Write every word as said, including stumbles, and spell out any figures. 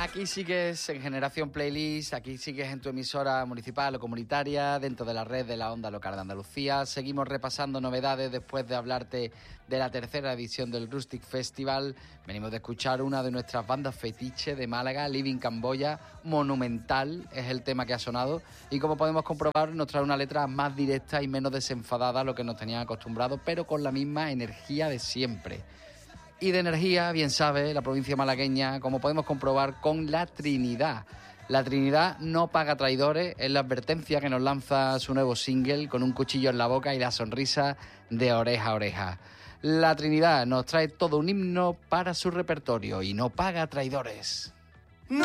Aquí sigues en Generación Playlist, aquí sigues en tu emisora municipal o comunitaria, dentro de la red de la Onda Local de Andalucía. Seguimos repasando novedades después de hablarte de la tercera edición del Rustic Festival. Venimos de escuchar una de nuestras bandas fetiche de Málaga, Living Camboya. Monumental es el tema que ha sonado y, como podemos comprobar, nos trae una letra más directa y menos desenfadada a lo que nos tenían acostumbrados, pero con la misma energía de siempre. Y de energía, bien sabe la provincia malagueña, como podemos comprobar con La Trinidad. La Trinidad no paga traidores, es la advertencia que nos lanza su nuevo single, con un cuchillo en la boca y la sonrisa de oreja a oreja. La Trinidad nos trae todo un himno para su repertorio y no paga traidores.